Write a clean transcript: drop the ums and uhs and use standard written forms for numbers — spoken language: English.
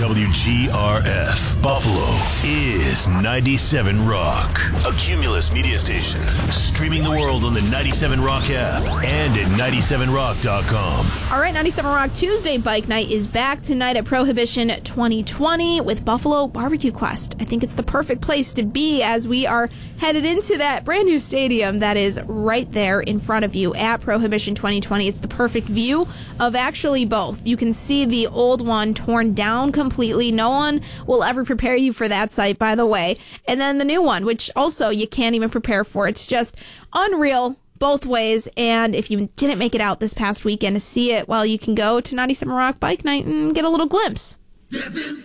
WGRF Buffalo is 97 Rock, a Cumulus media station. Streaming the world on the 97 Rock app and at 97rock.com. All right, 97 Rock Tuesday Bike Night is back tonight at Prohibition 2020 with Buffalo Barbecue Quest. I think it's the perfect place to be as we are headed into that brand new stadium that is right there in front of you at Prohibition 2020. It's the perfect view of actually both. You can see the old one torn down completely. No one will ever prepare you for that site, by the way. And then the new one, which also you can't even prepare for. It's just unreal both ways. And if you didn't make it out this past weekend to see it, well, you can go to 97 Rock Bike Night and get a little glimpse.